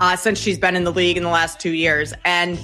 since she's been in the league in the last 2 years. And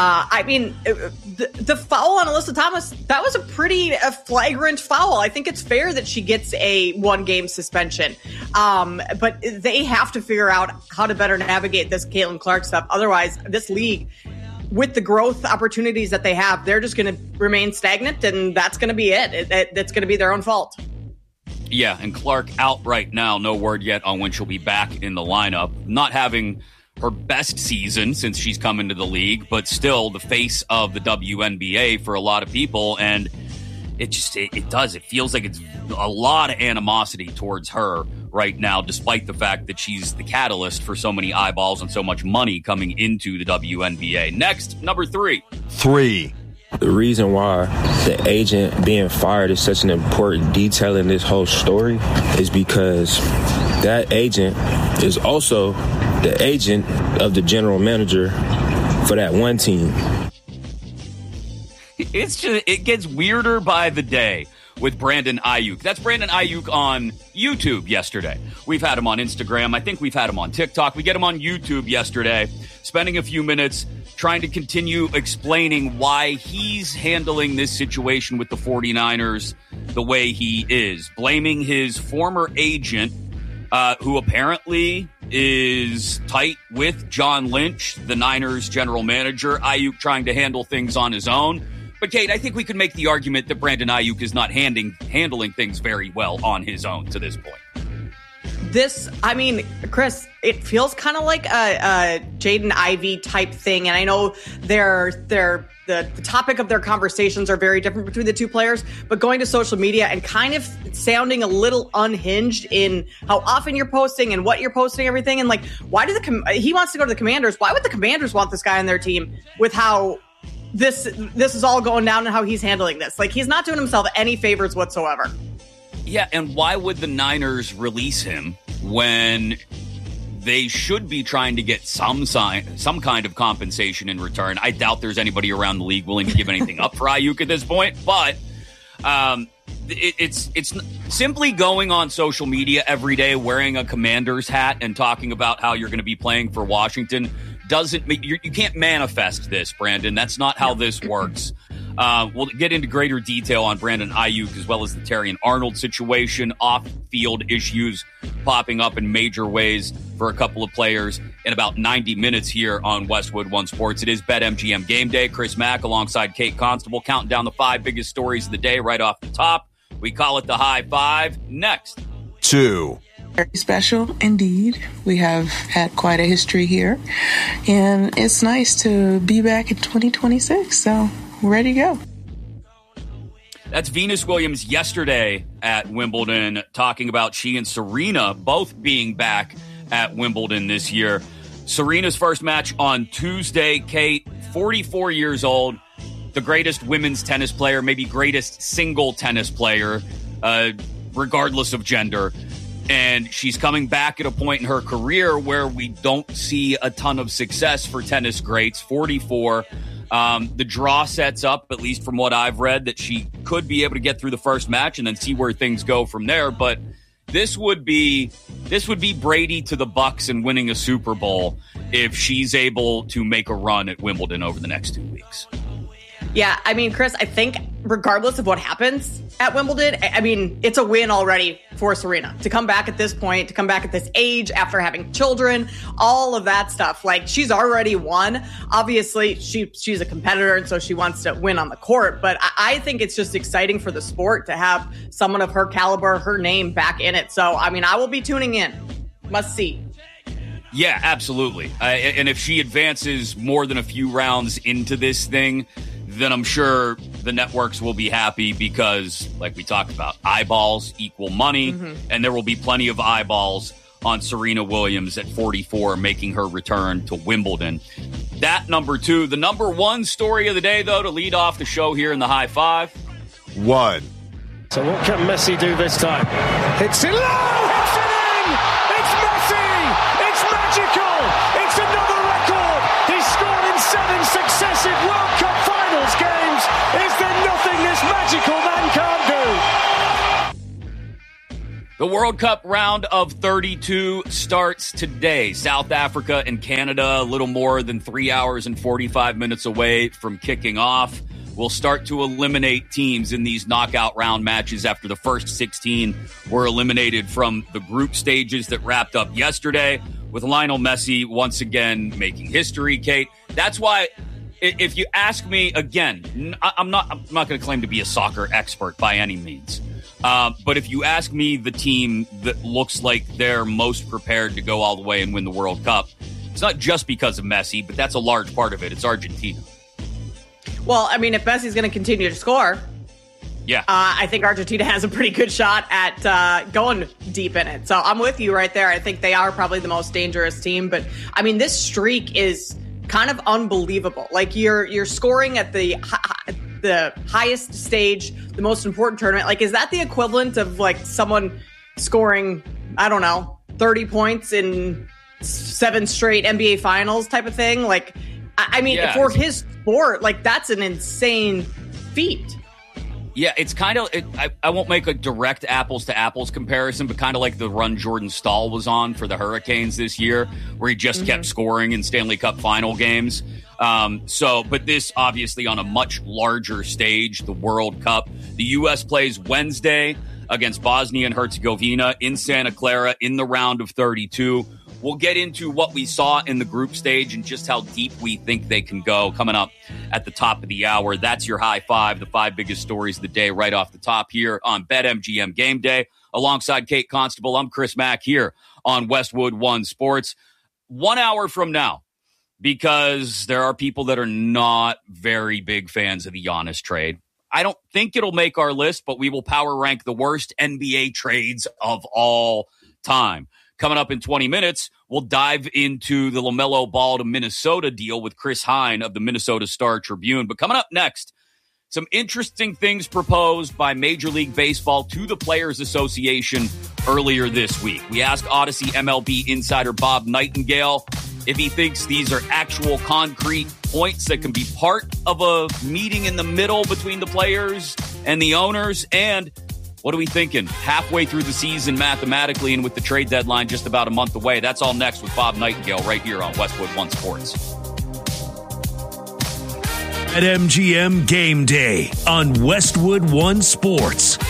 the foul on Alyssa Thomas, that was a pretty flagrant foul. I think it's fair that she gets a 1-game suspension. But they have to figure out how to better navigate this Caitlin Clark stuff. Otherwise, this league, with the growth opportunities that they have, they're just going to remain stagnant, and that's going to be it. It's going to be their own fault. Yeah, and Clark out right now. No word yet on when she'll be back in the lineup. Not having her best season since she's come into the league, but still the face of the WNBA for a lot of people. And it feels like it's a lot of animosity towards her right now, despite the fact that she's the catalyst for so many eyeballs and so much money coming into the WNBA. Next, number 3. The reason why the agent being fired is such an important detail in this whole story is because that agent is also the agent of the general manager for that one team. It gets weirder by the day with Brandon Aiyuk. That's Brandon Aiyuk on YouTube yesterday. We've had him on Instagram. I think we've had him on TikTok. We get him on YouTube yesterday, spending a few minutes trying to continue explaining why he's handling this situation with the 49ers the way he is, blaming his former agent, who apparently is tight with John Lynch, the Niners general manager. Aiyuk trying to handle things on his own. But, Kate, I think we could make the argument that Brandon Aiyuk is not handling things very well on his own to this point. Chris, it feels kind of like a Jaden Ivey type thing. And I know the topic of their conversations are very different between the two players, but going to social media and kind of sounding a little unhinged in how often you're posting and what you're posting, everything. And like, why do he wants to go to the Commanders? Why would the Commanders want this guy on their team with how this is all going down and how he's handling this? Like, he's not doing himself any favors whatsoever. Yeah, and why would the Niners release him when they should be trying to get some kind of compensation in return? I doubt there's anybody around the league willing to give anything up for Aiyuk at this point, but it's simply going on social media every day wearing a Commanders hat and talking about how you're going to be playing for Washington you can't manifest this, Brandon. That's not how this works. We'll get into greater detail on Brandon Aiyuk as well as the Terrion Arnold situation, off-field issues popping up in major ways for a couple of players in about 90 minutes here on Westwood One Sports. It is BetMGM Game Day. Chris Mack alongside Kate Constable counting down the 5 biggest stories of the day right off the top. We call it the High Five. Next. 2. Very special indeed. We have had quite a history here, and it's nice to be back in 2026, so we're ready to go. That's Venus Williams yesterday at Wimbledon talking about she and Serena both being back at Wimbledon this year. Serena's first match on Tuesday. Kate, 44 years old, the greatest women's tennis player, maybe greatest single tennis player, regardless of gender. And she's coming back at a point in her career where we don't see a ton of success for tennis greats. 44. The draw sets up, at least from what I've read, that she could be able to get through the first match and then see where things go from there. But this would be Brady to the Bucks and winning a Super Bowl if she's able to make a run at Wimbledon over the next 2 weeks. Yeah, I mean, Chris, I think regardless of what happens at Wimbledon, I mean, it's a win already for Serena to come back at this point, to come back at this age after having children, all of that stuff. Like, she's already won. Obviously, she's a competitor, and so she wants to win on the court. But I think it's just exciting for the sport to have someone of her caliber, her name back in it. So, I mean, I will be tuning in. Must see. Yeah, absolutely. And if she advances more than a few rounds into this thing, then I'm sure the networks will be happy because, like we talked about, eyeballs equal money, and there will be plenty of eyeballs on Serena Williams at 44 making her return to Wimbledon. That number 2. The number 1 story of the day, though, to lead off the show here in the High Five. 1. So what can Messi do this time? It's in low! It's in! It's Messi! It's magical! It's another record! He's scored in 7 successive World Cup Finals games. Is there nothing this magical man can't do? The World Cup round of 32 starts today. South Africa and Canada, a little more than 3 hours and 45 minutes away from kicking off. We'll start to eliminate teams in these knockout round matches after the first 16 were eliminated from the group stages that wrapped up yesterday, with Lionel Messi once again making history, Kate. That's why, if you ask me again, I'm not going to claim to be a soccer expert by any means. But if you ask me the team that looks like they're most prepared to go all the way and win the World Cup, it's not just because of Messi, but that's a large part of it. It's Argentina. Well, I mean, if Messi's going to continue to score, yeah, I think Argentina has a pretty good shot at going deep in it. So I'm with you right there. I think they are probably the most dangerous team. But, I mean, this streak is kind of unbelievable. Like, you're scoring at the highest stage, the most important tournament. Like, is that the equivalent of, like, someone scoring, I don't know, 30 points in 7 straight NBA finals type of thing? Like, I mean, for his sport, like, that's an insane feat. Yeah, it's kind of, I won't make a direct apples to apples comparison, but kind of like the run Jordan Stahl was on for the Hurricanes this year, where he just kept scoring in Stanley Cup final games. But this obviously on a much larger stage, the World Cup. The U.S. plays Wednesday against Bosnia and Herzegovina in Santa Clara in the round of 32. We'll get into what we saw in the group stage and just how deep we think they can go coming up at the top of the hour. That's your high five, the 5 biggest stories of the day right off the top here on BetMGM Game Day. Alongside Kate Constable, I'm Chris Mack here on Westwood One Sports. 1 hour from now, because there are people that are not very big fans of the Giannis trade. I don't think it'll make our list, but we will power rank the worst NBA trades of all time. Coming up in 20 minutes, we'll dive into the LaMelo Ball to Minnesota deal with Chris Hine of the Minnesota Star-Tribune. But coming up next, some interesting things proposed by Major League Baseball to the Players Association earlier this week. We asked Odyssey MLB insider Bob Nightingale if he thinks these are actual concrete points that can be part of a meeting in the middle between the players and the owners. And what are we thinking halfway through the season mathematically and with the trade deadline just about a month away? That's all next with Bob Nightingale right here on Westwood One Sports. At MGM Game Day on Westwood One Sports.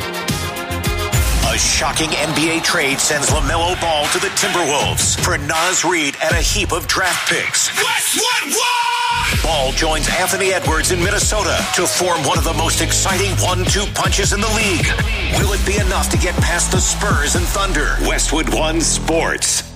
A shocking NBA trade sends LaMelo Ball to the Timberwolves for Naz Reid and a heap of draft picks. Westwood One! Ball joins Anthony Edwards in Minnesota to form one of the most exciting 1-2 punches in the league. Will it be enough to get past the Spurs and Thunder? Westwood One Sports.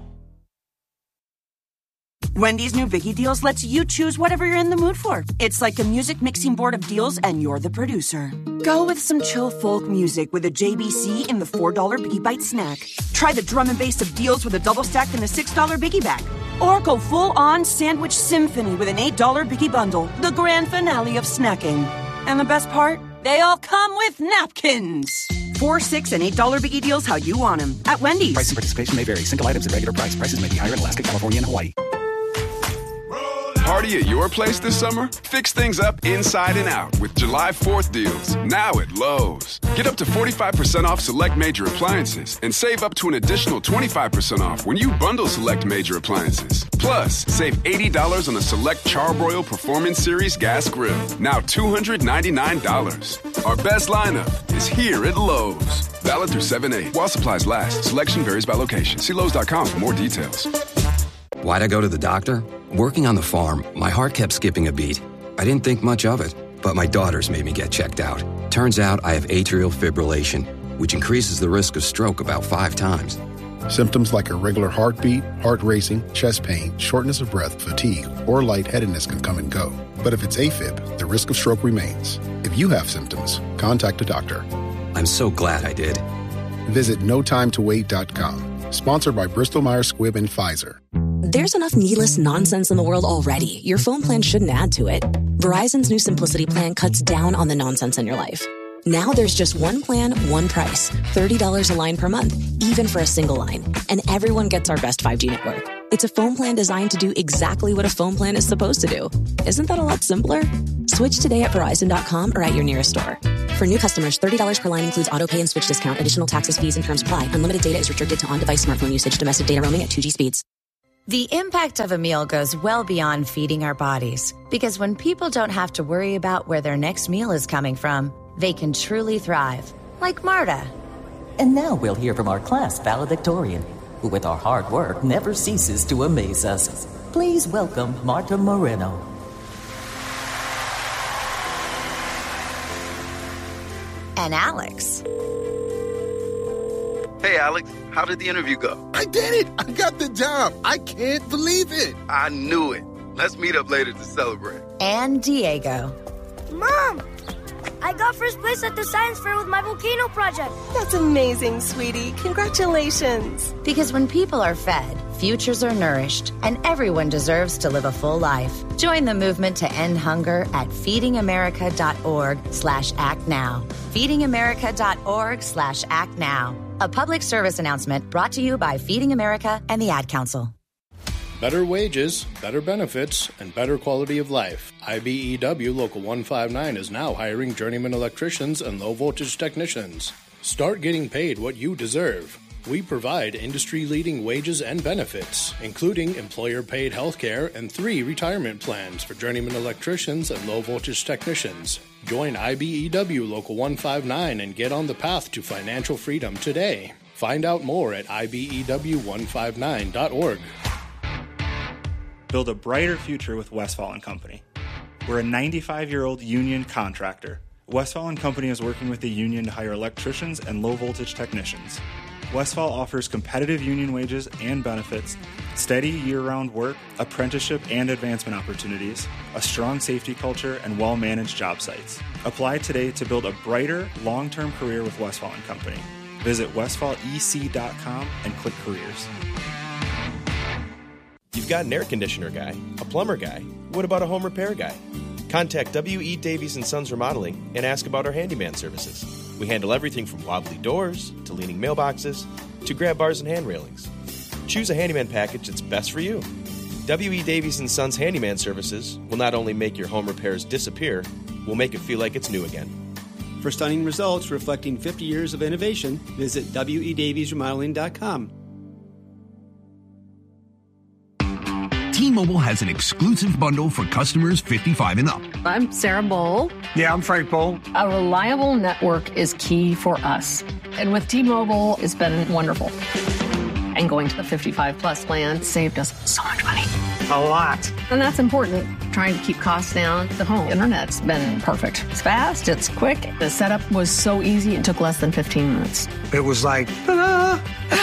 Wendy's new Biggie Deals lets you choose whatever you're in the mood for. It's like a music mixing board of deals, and you're the producer. Go with some chill folk music with a JBC in the $4 Biggie Bite snack. Try the drum and bass of deals with a double stack in the $6 Biggie Bag. Or go full-on sandwich symphony with an $8 Biggie Bundle, the grand finale of snacking. And the best part? They all come with napkins. $4, $6, and $8 Biggie Deals how you want them. At Wendy's. Price and participation may vary. Single items at regular price. Prices may be higher in Alaska, California, and Hawaii. Party at your place this summer? Fix things up inside and out with July 4th deals, now at Lowe's. Get up to 45% off select major appliances and save up to an additional 25% off when you bundle select major appliances. Plus, save $80 on a select Charbroil Performance Series gas grill, now $299. Our best lineup is here at Lowe's. Valid through 7/8 while supplies last. Selection varies by location. See Lowe's.com for more details. Why'd I go to the doctor? Working on the farm, my heart kept skipping a beat. I didn't think much of it, but my daughters made me get checked out. Turns out I have atrial fibrillation, which increases the risk of stroke about 5 times. Symptoms like irregular heartbeat, heart racing, chest pain, shortness of breath, fatigue, or lightheadedness can come and go. But if it's AFib, the risk of stroke remains. If you have symptoms, contact a doctor. I'm so glad I did. Visit notimetowait.com. Sponsored by Bristol-Myers Squibb and Pfizer. There's enough needless nonsense in the world already. Your phone plan shouldn't add to it. Verizon's new Simplicity plan cuts down on the nonsense in your life. Now there's just one plan, one price. $30 a line per month, even for a single line. And everyone gets our best 5G network. It's a phone plan designed to do exactly what a phone plan is supposed to do. Isn't that a lot simpler? Switch today at Verizon.com or at your nearest store. For new customers, $30 per line includes auto pay and switch discount. Additional taxes, fees, and terms apply. Unlimited data is restricted to on-device smartphone usage. Domestic data roaming at 2G speeds. The impact of a meal goes well beyond feeding our bodies. Because when people don't have to worry about where their next meal is coming from, they can truly thrive. Like Marta. And now we'll hear from our class valedictorian, who with our hard work never ceases to amaze us. Please welcome Marta Moreno. And Alex. Hey, Alex, how did the interview go? I did it! I got the job! I can't believe it! I knew it. Let's meet up later to celebrate. And Diego. Mom! I got first place at the science fair with my volcano project. That's amazing, sweetie. Congratulations. Because when people are fed, futures are nourished, and everyone deserves to live a full life. Join the movement to end hunger at feedingamerica.org/actnow. feedingamerica.org/actnow. A public service announcement brought to you by Feeding America and the Ad Council. Better wages, better benefits, and better quality of life. IBEW Local 159 is now hiring journeyman electricians and low-voltage technicians. Start getting paid what you deserve. We provide industry-leading wages and benefits, including employer-paid health care and 3 retirement plans for journeyman electricians and low-voltage technicians. Join IBEW Local 159 and get on the path to financial freedom today. Find out more at IBEW159.org. Build a brighter future with Westfall & Company. We're a 95-year-old union contractor. Westfall & Company is working with the union to hire electricians and low-voltage technicians. Westfall offers competitive union wages and benefits, steady year-round work, apprenticeship and advancement opportunities, a strong safety culture, and well-managed job sites. Apply today to build a brighter, long-term career with Westfall & Company. Visit westfallec.com and click Careers. You've got an air conditioner guy, a plumber guy. What about a home repair guy? Contact W.E. Davies & Sons Remodeling and ask about our handyman services. We handle everything from wobbly doors to leaning mailboxes to grab bars and hand railings. Choose a handyman package that's best for you. W.E. Davies & Sons Handyman Services will not only make your home repairs disappear, we'll make it feel like it's new again. For stunning results reflecting 50 years of innovation, visit WEDaviesRemodeling.com. T-Mobile has an exclusive bundle for customers 55 and up. I'm Sarah Bowl. Yeah, I'm Frank Bowl. A reliable network is key for us. And with T-Mobile, it's been wonderful. And going to the 55-plus plan saved us so much money. A lot. And that's important. Trying to keep costs down. The home internet's been perfect. It's fast. It's quick. The setup was so easy. It took less than 15 minutes. It was like, ta-da!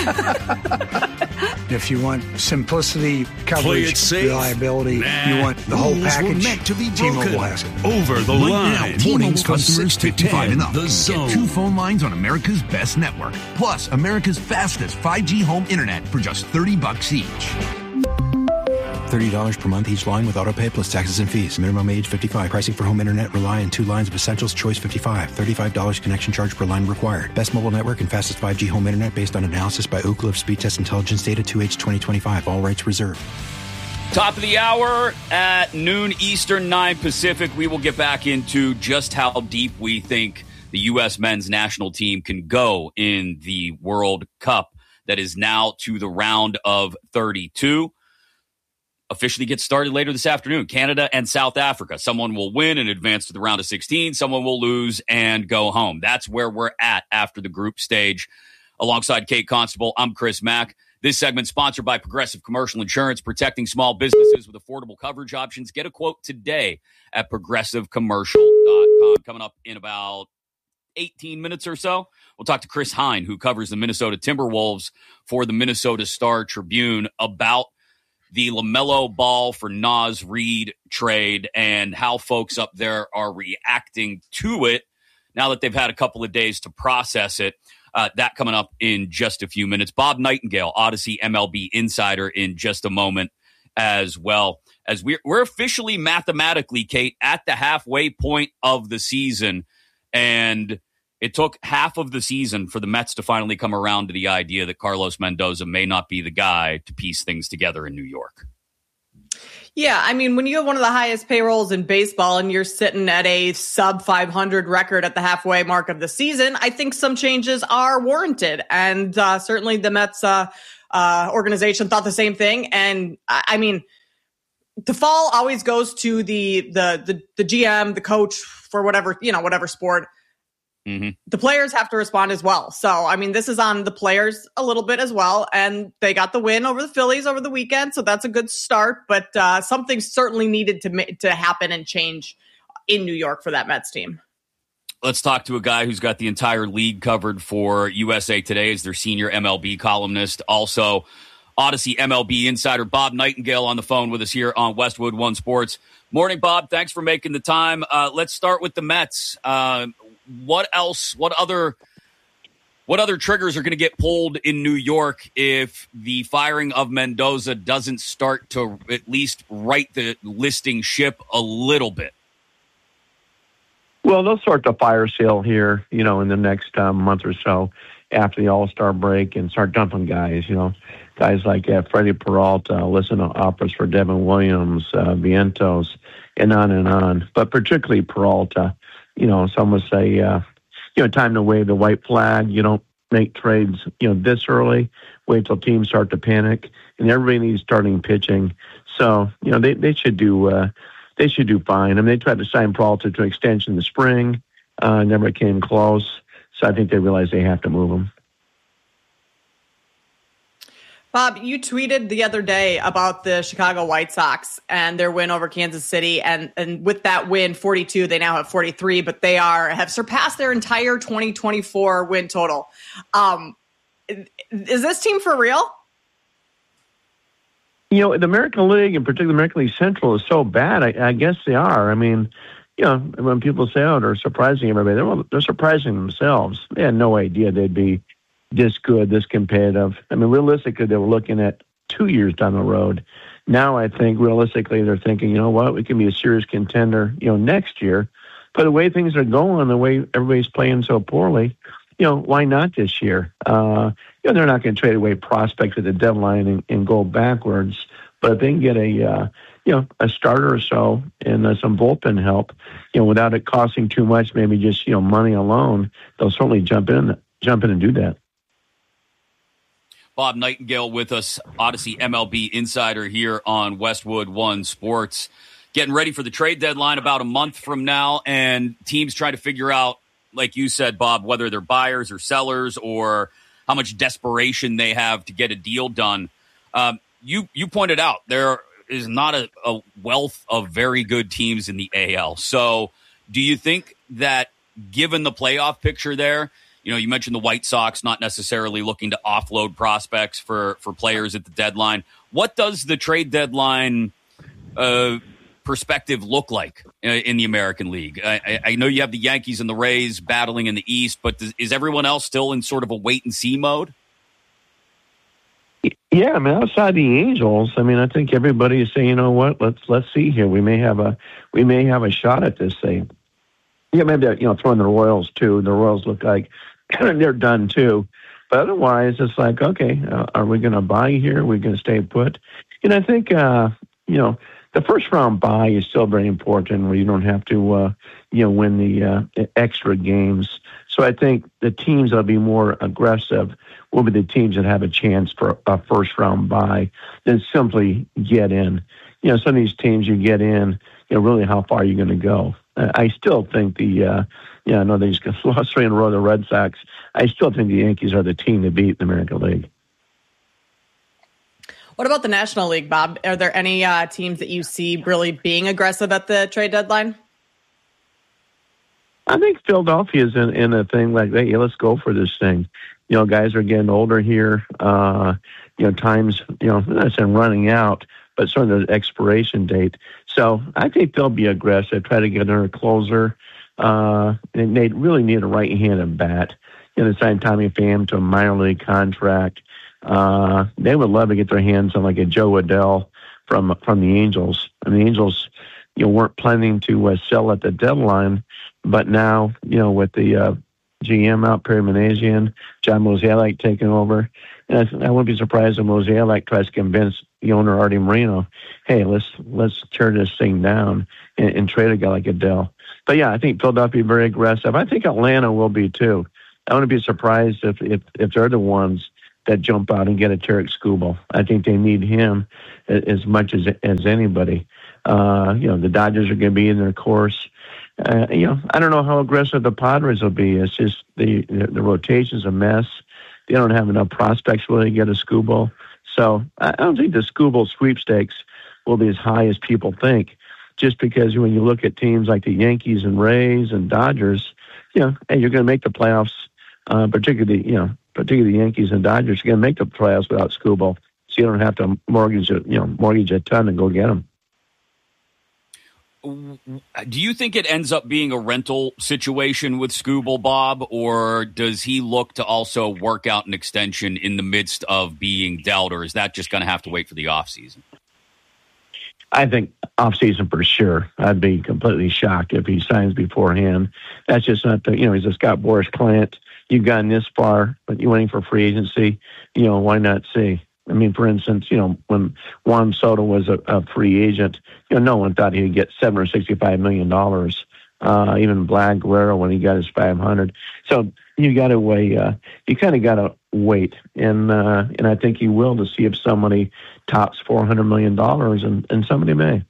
If you want simplicity, coverage, reliability, you want the whole package, T-Mobile has it. Over the line. T-Mobile's customers 55 and up. Get 2 phone lines on America's best network. Plus, America's fastest 5G home internet for just $30 each. $30 per month each line with autopay plus taxes and fees. Minimum age 55. Pricing for home internet rely on 2 lines of essentials. Choice 55. $35 connection charge per line required. Best mobile network and fastest 5G home internet based on analysis by Ookla of Speed Test Intelligence data 2H 2025. All rights reserved. Top of the hour at noon Eastern, 9 Pacific. We will get back into just how deep we think the U.S. men's national team can go in the World Cup that is now to the round of 32. Officially gets started later this afternoon. Canada and South Africa. Someone will win and advance to the round of 16. Someone will lose and go home. That's where we're at after the group stage. Alongside Kate Constable, I'm Chris Mack. This segment sponsored by Progressive Commercial Insurance, protecting small businesses with affordable coverage options. Get a quote today at progressivecommercial.com. Coming up in about 18 minutes or so, we'll talk to Chris Hine, who covers the Minnesota Timberwolves for the Minnesota Star Tribune, about the LaMelo Ball for Naz Reid trade and how folks up there are reacting to it now that they've had a couple of days to process it. That coming up in just a few minutes. Bob Nightingale, Odyssey MLB Insider, in just a moment as well. As we're officially mathematically, Kate, at the halfway point of the season, and it took half of the season for the Mets to finally come around to the idea that Carlos Mendoza may not be the guy to piece things together in New York. Yeah, I mean, when you have one of the highest payrolls in baseball and you're sitting at a sub 500 record at the halfway mark of the season, I think some changes are warranted. And certainly the Mets organization thought the same thing. And I mean, the fall always goes to the GM, the coach for whatever sport. Mm-hmm. The players have to respond as well. So, I mean, this is on the players a little bit as well. And they got the win over the Phillies over the weekend. So that's a good start. But something certainly needed to happen and change in New York for that Mets team. Let's talk to a guy who's got the entire league covered for USA Today as their senior MLB columnist. Also, Odyssey MLB insider Bob Nightingale on the phone with us here on Westwood One Sports. Morning, Bob. Thanks for making the time. Let's start with the Mets. What else? What other triggers are going to get pulled in New York if the firing of Mendoza doesn't start to at least right the listing ship a little bit? Well, they'll start the fire sale here, in the next month or so after the All-Star break and start dumping guys, guys like Freddie Peralta, listen to offers for Devin Williams, Vientos, and on. But particularly Peralta. Some would say, time to wave the white flag. You don't make trades, this early. Wait till teams start to panic, and everybody needs starting pitching. So, they should do fine. I mean, they tried to sign Peralta to an extension in the spring, never came close. So I think they realize they have to move him. Bob, you tweeted the other day about the Chicago White Sox and their win over Kansas City. And with that win, 42, they now have 43, but they have surpassed their entire 2024 win total. Is this team for real? The American League, and particularly the American League Central, is so bad. I guess they are. I mean, when people say, they're surprising everybody, they're surprising themselves. They had no idea they'd be this good, this competitive. I mean, realistically, they were looking at 2 years down the road. Now, I think realistically, they're thinking, we can be a serious contender, next year. But the way things are going, the way everybody's playing so poorly, why not this year? They're not going to trade away prospects at the deadline and go backwards. But if they can get a starter or so and some bullpen help, without it costing too much, maybe just, money alone, they'll certainly jump in and do that. Bob Nightingale with us, Odyssey MLB insider here on Westwood One Sports. Getting ready for the trade deadline about a month from now, and teams try to figure out, like you said, Bob, whether they're buyers or sellers or how much desperation they have to get a deal done. You pointed out there is not a wealth of very good teams in the AL. So do you think that given the playoff picture there, you mentioned the White Sox not necessarily looking to offload prospects for players at the deadline. What does the trade deadline perspective look like in the American League? I know you have the Yankees and the Rays battling in the East, but is everyone else still in sort of a wait-and-see mode? Yeah, I mean, outside the Angels, I mean, I think everybody is saying, let's see here. We may have a shot at this thing. Yeah, maybe throwing the Royals too. The Royals look like they're done too. But otherwise, it's like, okay, are we going to buy here? Are we going to stay put? And I think, the first round buy is still very important where you don't have to, win the extra games. So I think the teams that will be more aggressive will be the teams that have a chance for a first round buy than simply get in. Some of these teams you get in, really how far are you going to go? I still think I know they just lost 3 in a row, the Red Sox. I still think the Yankees are the team to beat in the American League. What about the National League, Bob? Are there any teams that you see really being aggressive at the trade deadline? I think Philadelphia is in a thing like that. Yeah, let's go for this thing. Guys are getting older here. Time's, not saying running out, but sort of the expiration date. So I think they'll be aggressive, try to get another closer. And they really need a right-handed bat. Sign Tommy Pham to a minor league contract. They would love to get their hands on like a Joe Adell from the Angels. And the Angels, weren't planning to sell at the deadline, but now, with the GM out, Perry Minasian, John Mozeliak taking over, And I wouldn't be surprised if Mosaic tries to convince the owner, Artie Moreno, hey, let's tear this thing down and trade a guy like Adele. But yeah, I think Philadelphia very aggressive. I think Atlanta will be too. I wouldn't be surprised if they're the ones that jump out and get a Tarek Skubal. I think they need him as much as anybody. The Dodgers are going to be in their course. I don't know how aggressive the Padres will be. It's just the rotation's a mess. They don't have enough prospects really to get a Skubal. So I don't think the Skubal sweepstakes will be as high as people think, just because when you look at teams like the Yankees and Rays and Dodgers, you're going to make the playoffs, particularly the Yankees and Dodgers are going to make the playoffs without Skubal. So you don't have to mortgage a ton and go get them. Do you think it ends up being a rental situation with Skubal, Bob, or does he look to also work out an extension in the midst of being dealt, or is that just going to have to wait for the offseason? I think offseason for sure. I'd be completely shocked if he signs beforehand. That's just not he's a Scott Boras client. You've gotten this far, but you're waiting for free agency. Why not see? I mean, for instance, when Juan Soto was a free agent, no one thought he would get $765 million. Even Vlad Guerrero when he got his $500. So you got to weigh. You kind of got to wait, and I think he will to see if somebody tops $400 million, and somebody may.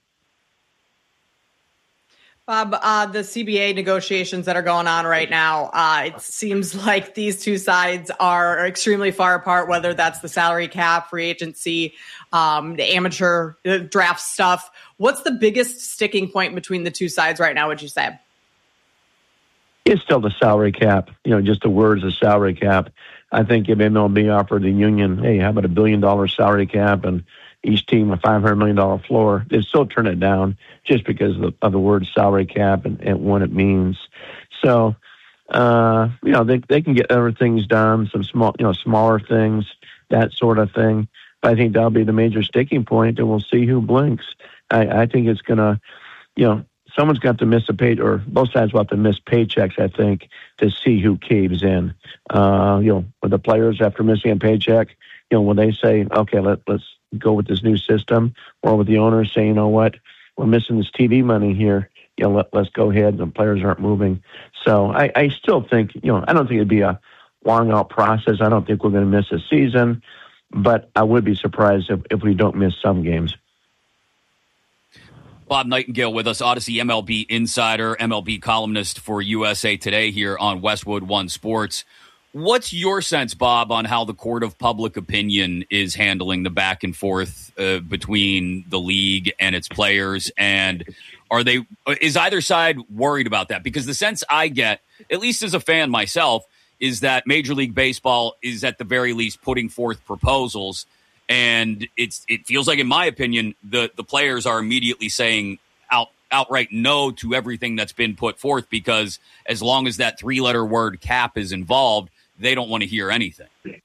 Bob, the CBA negotiations that are going on right now, it seems like these two sides are extremely far apart, whether that's the salary cap, free agency, the amateur draft stuff. What's the biggest sticking point between the two sides right now, would you say? It's still the salary cap, just the words of salary cap. I think if MLB offered the union, hey, how about $1 billion salary cap and each team a $500 million floor, they'd still turn it down just because of the word salary cap and what it means. So, they can get other things done, some smaller things, that sort of thing. But I think that'll be the major sticking point, and we'll see who blinks. I think it's going to, someone's got to miss a pay, or both sides will have to miss paychecks, I think, to see who caves in. With the players after missing a paycheck, when they say, okay, let's go with this new system, or with the owners saying, you know what, we're missing this TV money here, let's go ahead, and the players aren't moving. So I still think, I don't think it'd be a long out process. I don't think we're going to miss a season, but I would be surprised if we don't miss some games. Bob Nightingale with us, Odyssey MLB insider, MLB columnist for USA Today here on Westwood One Sports. What's your sense, Bob, on how the court of public opinion is handling the back and forth between the league and its players? And is either side worried about that? Because the sense I get, at least as a fan myself, is that Major League Baseball is at the very least putting forth proposals. And it feels like, in my opinion, the players are immediately saying outright no to everything that's been put forth, because as long as that three-letter word cap is involved, they don't want to hear anything.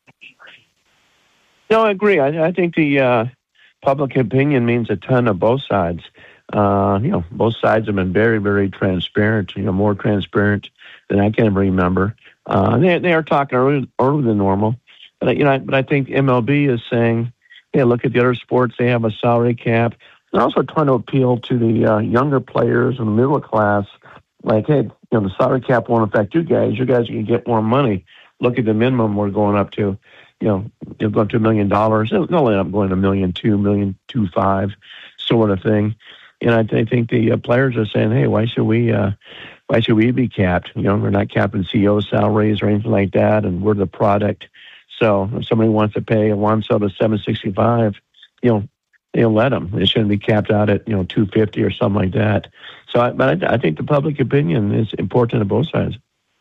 No, I agree. I think the public opinion means a ton of both sides. Both sides have been very, very transparent, more transparent than I can ever remember. They are talking earlier than normal. But I think MLB is saying, hey, look at the other sports. They have a salary cap. They're also trying to appeal to the younger players and the middle class. Like, hey, the salary cap won't affect you guys. You guys can get more money. Look at the minimum we're going up to. You'll go up to $1 million. They'll end up going to $1.2 million, $1.25 million, sort of thing. And I think the players are saying, hey, why should we be capped? We're not capping CEO salaries or anything like that, and we're the product. So if somebody wants to pay a Juan Soto $765, they'll let them. It shouldn't be capped out at $250 or something like that. So, I think the public opinion is important to both sides.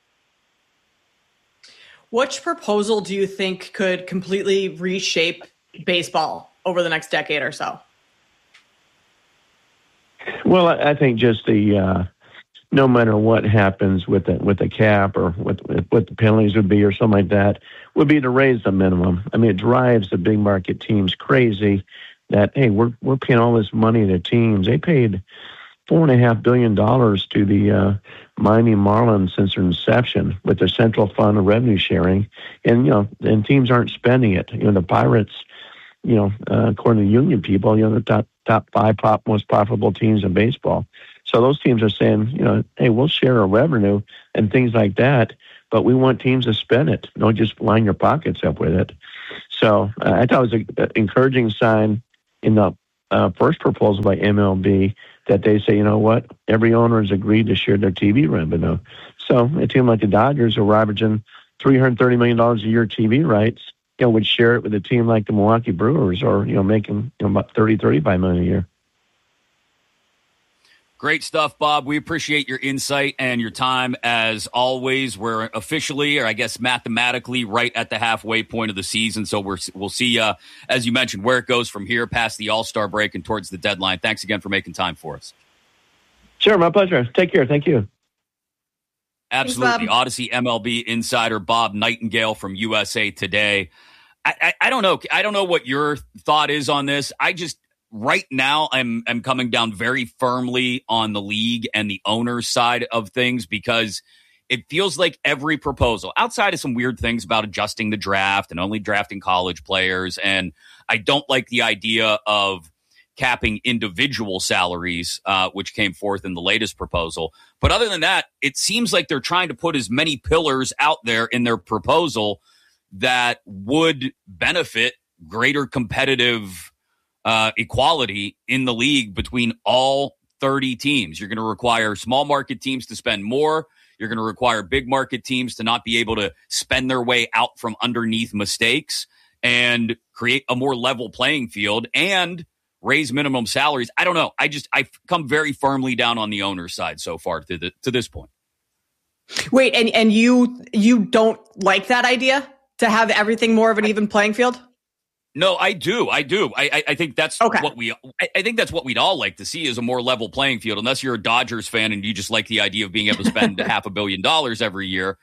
Which proposal do you think could completely reshape baseball over the next decade or so? Well, I think just the no matter what happens with the cap or what the penalties would be or something like that, would be to raise the minimum. I mean, it drives the big market teams crazy that, hey, we're paying all this money to teams. They paid $4.5 billion to the Miami Marlins since their inception with their central fund of revenue sharing, and and teams aren't spending it. The Pirates, according to union people, the top five most profitable teams in baseball. So those teams are saying, hey, we'll share our revenue and things like that, but we want teams to spend it. Don't just line your pockets up with it. So I thought it was an encouraging sign in the first proposal by MLB that they say, what, every owner has agreed to share their TV revenue. So a team like the Dodgers, who are averaging $330 million a year TV rights, would share it with a team like the Milwaukee Brewers, or making about $35 million a year. Great stuff, Bob. We appreciate your insight and your time as always. We're officially, or I guess mathematically, right at the halfway point of the season. So we'll see, as you mentioned, where it goes from here past the All-Star break and towards the deadline. Thanks again for making time for us. Sure, my pleasure. Take care. Thank you. Absolutely. Odyssey MLB insider Bob Nightingale from USA Today. I don't know. I don't know what your thought is on this. Right now, I'm coming down very firmly on the league and the owner's side of things, because it feels like every proposal, outside of some weird things about adjusting the draft and only drafting college players, and I don't like the idea of capping individual salaries, which came forth in the latest proposal. But other than that, it seems like they're trying to put as many pillars out there in their proposal that would benefit greater competitive equality in the league between all 30 teams. You're going to require small market teams to spend more. You're going to require big market teams to not be able to spend their way out from underneath mistakes, and create a more level playing field and raise minimum salaries. I don't know. I've come very firmly down on the owner's side so far to this point. Wait, and you don't like that idea to have everything more of an even playing field? No, I do. I think that's what I think that's what we'd all like to see, is a more level playing field. Unless you're a Dodgers fan and you just like the idea of being able to spend $500 million every year.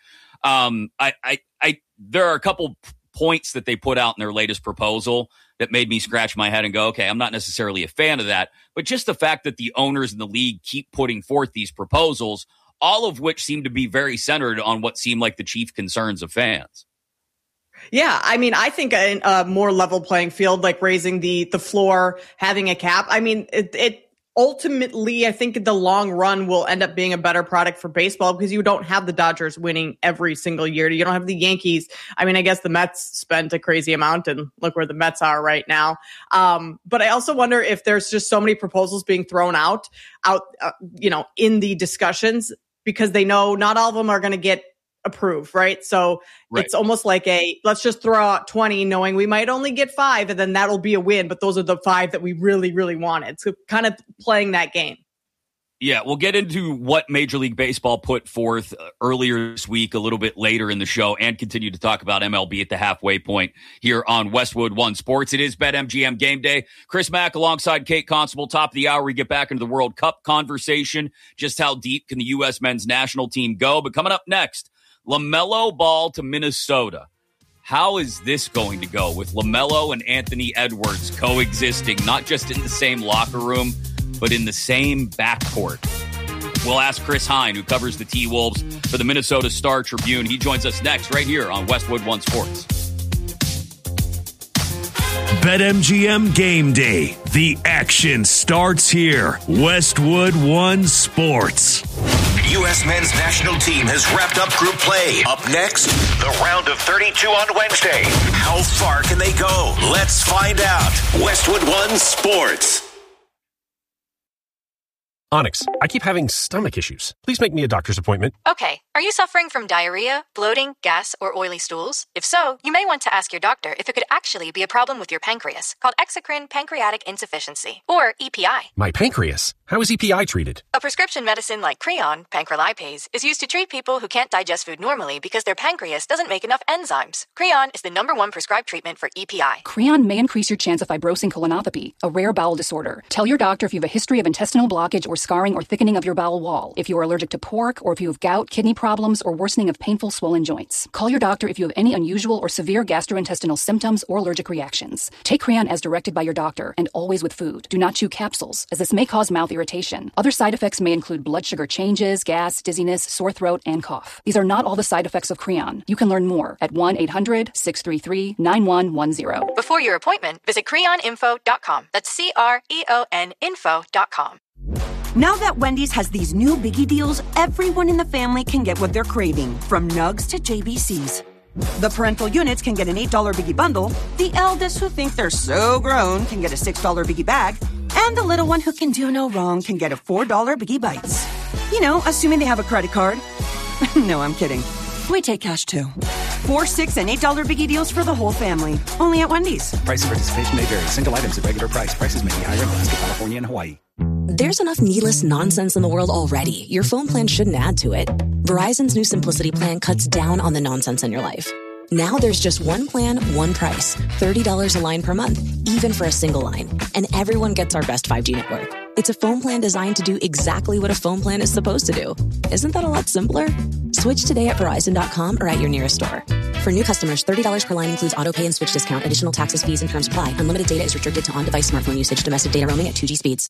There are a couple points that they put out in their latest proposal that made me scratch my head and go, okay, I'm not necessarily a fan of that. But just the fact that the owners in the league keep putting forth these proposals, all of which seem to be very centered on what seem like the chief concerns of fans. Yeah, I mean, I think a more level playing field, like raising the floor, having a cap. I mean, it ultimately, I think in the long run will end up being a better product for baseball, because you don't have the Dodgers winning every single year. You don't have the Yankees. I mean, I guess the Mets spent a crazy amount, and look where the Mets are right now. But I also wonder if there's just so many proposals being thrown out, in the discussions, because they know not all of them are going to get approved, right? So It's almost like let's just throw out 20 knowing we might only get 5, and then that'll be a win, but those are the 5 that we really, really wanted. So kind of playing that game. Yeah, we'll get into what Major League Baseball put forth earlier this week a little bit later in the show, and continue to talk about MLB at the halfway point here on Westwood One Sports. It is BetMGM Game Day. Chris Mack alongside Kate Constable. Top of the hour, we get back into the World Cup conversation. Just how deep can the U.S. men's national team go? But coming up next, LaMelo Ball to Minnesota. How is this going to go with LaMelo and Anthony Edwards coexisting, not just in the same locker room, but in the same backcourt? We'll ask Chris Hine, who covers the T-Wolves for the Minnesota Star Tribune. He joins us next right here on Westwood One Sports. BetMGM Game Day. The action starts here. Westwood One Sports. U.S. men's national team has wrapped up group play. Up next, the round of 32 on Wednesday. How far can they go? Let's find out. Westwood One Sports. Onyx, I keep having stomach issues. Please make me a doctor's appointment. Okay. Are you suffering from diarrhea, bloating, gas, or oily stools? If so, you may want to ask your doctor if it could actually be a problem with your pancreas, called exocrine pancreatic insufficiency, or EPI. My pancreas? How is EPI treated? A prescription medicine like Creon, pancrelipase, is used to treat people who can't digest food normally because their pancreas doesn't make enough enzymes. Creon is the #1 prescribed treatment for EPI. Creon may increase your chance of fibrosing colonopathy, a rare bowel disorder. Tell your doctor if you have a history of intestinal blockage or scarring or thickening of your bowel wall, if you are allergic to pork, or if you have gout, kidney problems, or worsening of painful swollen joints. Call your doctor if you have any unusual or severe gastrointestinal symptoms or allergic reactions. Take Creon as directed by your doctor and always with food. Do not chew capsules, as this may cause mouth irritation. Other side effects may include blood sugar changes, gas, dizziness, sore throat, and cough. These are not all the side effects of Creon. You can learn more at 1-800-633-9110. Before your appointment, visit creoninfo.com. That's CREON info.com. Now that Wendy's has these new biggie deals, everyone in the family can get what they're craving, from nugs to JBCs. The parental units can get an $8 biggie bundle, the eldest who think they're so grown can get a $6 biggie bag, and the little one who can do no wrong can get a $4 biggie bites. You know, assuming they have a credit card. No, I'm kidding. We take cash too. 4, 6, and $8 biggie deals for the whole family. Only at Wendy's. Price and participation may vary. Single items at regular price. Prices may be higher in Alaska, California, and Hawaii. There's enough needless nonsense in the world already. Your phone plan shouldn't add to it. Verizon's new Simplicity plan cuts down on the nonsense in your life. Now there's just one plan, one price. $30 a line per month, even for a single line. And everyone gets our best 5G network. It's a phone plan designed to do exactly what a phone plan is supposed to do. Isn't that a lot simpler? Switch today at Verizon.com or at your nearest store. For new customers, $30 per line includes auto pay and switch discount. Additional taxes, fees, and terms apply. Unlimited data is restricted to on-device smartphone usage. Domestic data roaming at 2G speeds.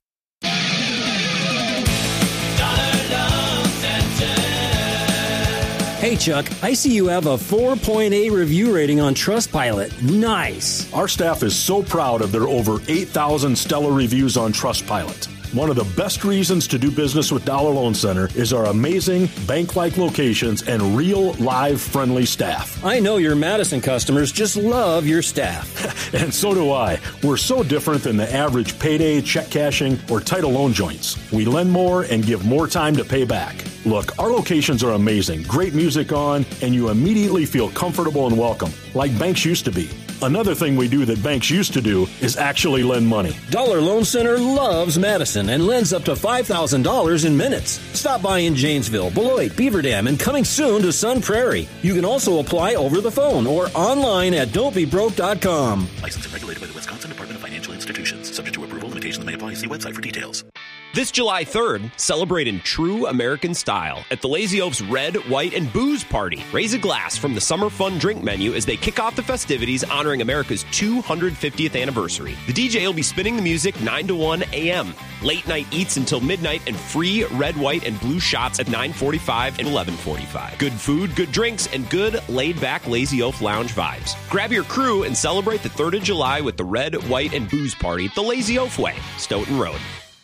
Hey, Chuck, I see you have a 4.8 review rating on Trustpilot. Nice. Our staff is so proud of their over 8,000 stellar reviews on Trustpilot. One of the best reasons to do business with Dollar Loan Center is our amazing bank-like locations and real, live, friendly staff. I know your Madison customers just love your staff. And so do I. We're so different than the average payday, check cashing, or title loan joints. We lend more and give more time to pay back. Look, our locations are amazing, great music on, and you immediately feel comfortable and welcome, like banks used to be. Another thing we do that banks used to do is actually lend money. Dollar Loan Center loves Madison and lends up to $5,000 in minutes. Stop by in Janesville, Beloit, Beaver Dam, and coming soon to Sun Prairie. You can also apply over the phone or online at don'tbebroke.com. Licensed and regulated by the Wisconsin Department of Financial Institutions. Subject to approval, limitations may apply. See website for details. This July 3rd, celebrate in true American style at the Lazy Oaf's Red, White, and Booze Party. Raise a glass from the Summer Fun drink menu as they kick off the festivities honoring America's 250th anniversary. The DJ will be spinning the music 9 to 1 a.m. Late night eats until midnight and free red, white, and blue shots at 9:45 and 11:45. Good food, good drinks, and good laid-back Lazy Oaf lounge vibes. Grab your crew and celebrate the 3rd of July with the Red, White, and Booze Party the Lazy Oaf way, Stoughton Road.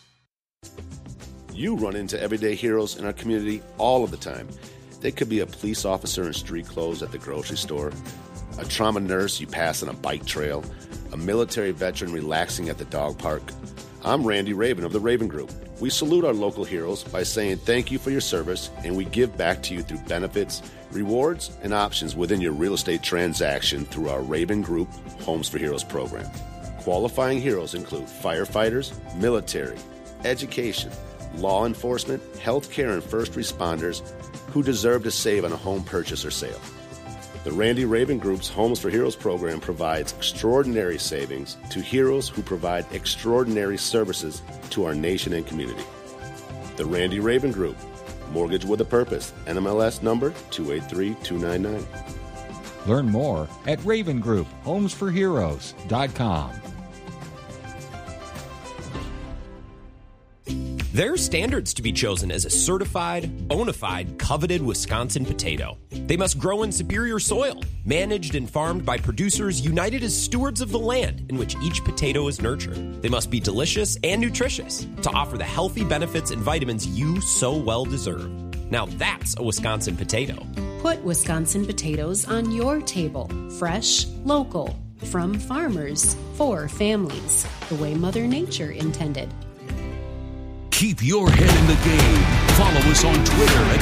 You run into everyday heroes in our community all of the time. They could be a police officer in street clothes at the grocery store, a trauma nurse you pass on a bike trail, a military veteran relaxing at the dog park. I'm Randy Raven of the Raven Group. We salute our local heroes by saying thank you for your service, and we give back to you through benefits, rewards, and options within your real estate transaction through our Raven Group Homes for Heroes program. Qualifying heroes include firefighters, military, education, law enforcement, healthcare, and first responders who deserve to save on a home purchase or sale. The Randy Raven Group's Homes for Heroes program provides extraordinary savings to heroes who provide extraordinary services to our nation and community. The Randy Raven Group, mortgage with a purpose, NMLS number 283299. Learn more at RavenGroupHomesForHeroes.com. There are standards to be chosen as a certified, bona fide, coveted Wisconsin potato. They must grow in superior soil, managed and farmed by producers united as stewards of the land in which each potato is nurtured. They must be delicious and nutritious to offer the healthy benefits and vitamins you so well deserve. Now that's a Wisconsin potato. Put Wisconsin potatoes on your table. Fresh, local, from farmers, for families, the way Mother Nature intended. Keep your head in the game. Follow us on Twitter at